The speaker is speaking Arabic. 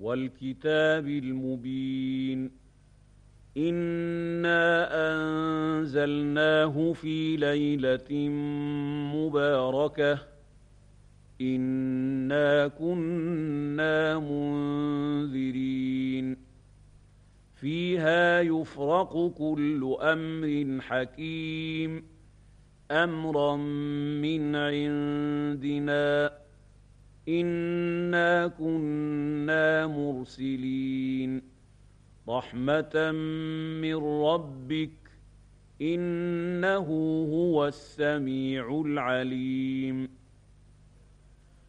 والكتاب المبين إنا أنزلناه في ليلة مباركة إنا كنا منذرين فيها يفرق كل أمر حكيم أمرا من عندنا إنا كنا مرسلين رحمة من ربك إنه هو السميع العليم